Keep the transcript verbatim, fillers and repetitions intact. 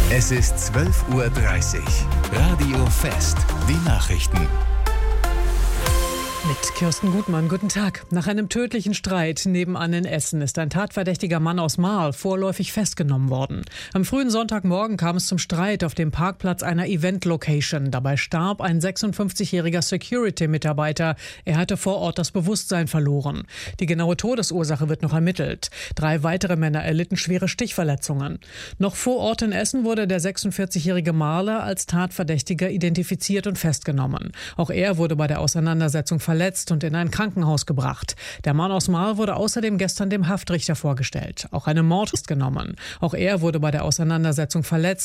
Es ist zwölf Uhr dreißig. Radio Fest. Die Nachrichten. Mit Kirsten Gutmann, guten Tag. Nach einem tödlichen Streit nebenan in Essen ist ein tatverdächtiger Mann aus Marl vorläufig festgenommen worden. Am frühen Sonntagmorgen kam es zum Streit auf dem Parkplatz einer Event-Location. Dabei starb ein sechsundfünfzigjähriger Security-Mitarbeiter. Er hatte vor Ort das Bewusstsein verloren. Die genaue Todesursache wird noch ermittelt. Drei weitere Männer erlitten schwere Stichverletzungen. Noch vor Ort in Essen wurde der sechsundvierzigjährige Marler als Tatverdächtiger identifiziert und festgenommen. Auch er wurde bei der Auseinandersetzung verletzt und in ein Krankenhaus gebracht. Der Mann aus Marl wurde außerdem gestern dem Haftrichter vorgestellt. Auch eine Mord ist genommen. Auch er wurde bei der Auseinandersetzung verletzt